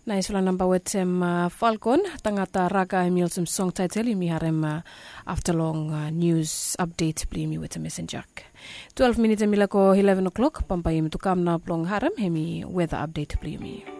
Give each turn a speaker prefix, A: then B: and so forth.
A: Nice wala number wetem Falcon tangata raga emilsum song title mi harem after long news update blimi with a messenger. 12 minutes emilako 11 o'clock pampayim to come na plong harem hemi weather update blimi.